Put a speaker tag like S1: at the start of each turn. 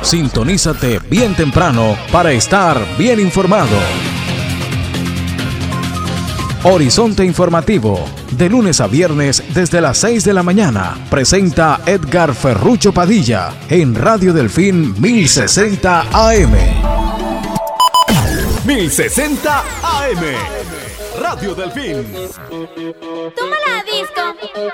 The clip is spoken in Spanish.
S1: Sintonízate bien temprano para estar bien informado. Horizonte Informativo, de lunes a viernes desde las 6 de la mañana, presenta Edgar Ferrucho Padilla en Radio Delfín 1060 AM.
S2: 1060 AM, Radio Delfín.
S3: ¡Tómala, disco!